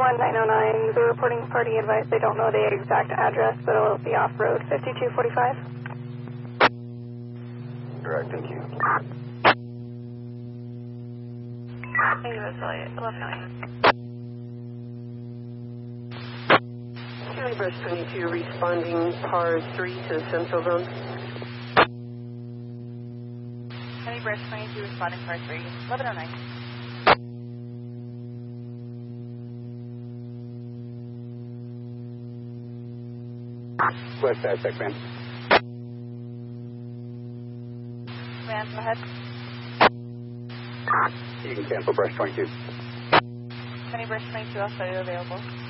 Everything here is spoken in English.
909, the reporting party advised they don't know the exact address, but it'll be off-road 5245. Correct, thank you. Thank you, that's 1109. County Brush 22 responding par 3 to Central Zone. County Brush 22 responding par 3, 1109. West side, check, man. Man, go ahead. You can cancel Brush 22. County Brush 22 also available.